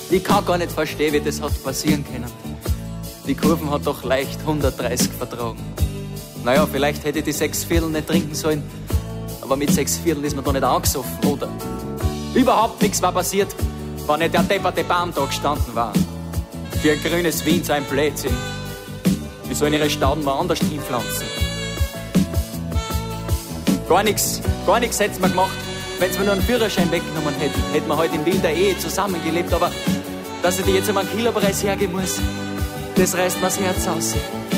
Ich kann gar nicht verstehen, wie das hat passieren können. Die Kurven hat doch leicht 130 vertragen. Naja, vielleicht hätte ich die 6 Viertel nicht trinken sollen, aber mit 6 Viertel ist man doch nicht angesoffen, oder? Überhaupt nichts war passiert, wenn nicht der depperte Baum da gestanden war. Für ein grünes Wien so ein Blödsinn. Die sollen ihre Stauden woanders hinpflanzen. Gar nichts hätten wir gemacht, wenn sie mir nur einen Führerschein weggenommen hätten. Hätten wir heute in wilder Ehe zusammengelebt, aber dass ich dir jetzt um einen Kilopreis hergeben muss, das reißt mir das Herz aus.